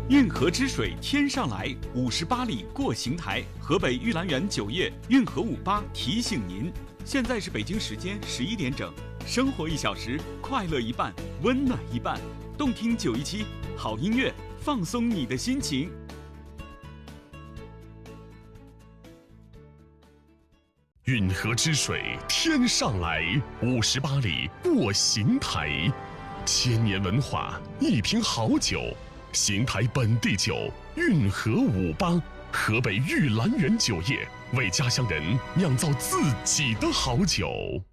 运河之水天上来，58里过邢台。河北玉兰园酒业运河58提醒您，现在是北京时间11点整。生活1小时，快乐一半，温暖一半。动听917，好音乐，放松你的心情。 运河之水天上来，58里过邢台。千年文化，一瓶好酒。邢台本地酒，运河58，河北玉兰园酒业为家乡人酿造自己的好酒。